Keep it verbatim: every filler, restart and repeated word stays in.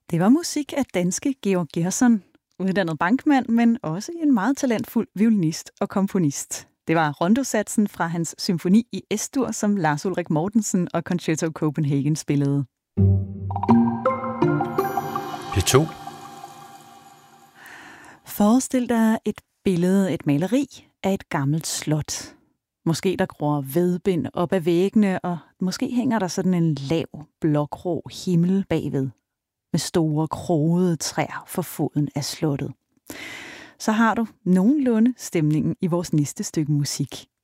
Det var musik af danske Georg Gerson, uddannet bankmand, men også en meget talentfuld violinist og komponist. Det var rondosatsen fra hans symfoni i S-dur, som Lars Ulrik Mortensen og Concerto Copenhagen spillede. P to. Forestil dig et billede, et maleri af et gammelt slot. Måske der gror vedbind op ad væggene, og måske hænger der sådan en lav, blågrå himmel bagved, med store, krogede træer for foden af slottet. Så har du nogenlunde stemningen i vores næste stykke musik.